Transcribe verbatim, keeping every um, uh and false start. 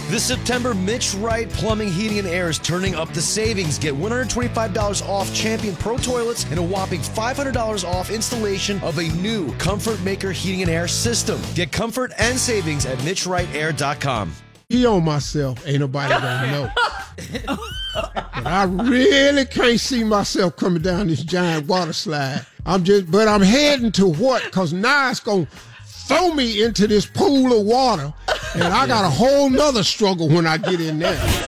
This September, Mitch Wright Plumbing, Heating, and Air is turning up the savings. Get one hundred twenty-five dollars off Champion Pro Toilets and a whopping five hundred dollars off installation of a new Comfort Maker Heating and Air system. Get comfort and savings at mitch wright air dot com. He on myself, ain't nobody gonna know. But I really can't see myself coming down this giant water slide. I'm just, but I'm heading to what? Because now it's gonna throw me into this pool of water, and I got a whole nother struggle when I get in there.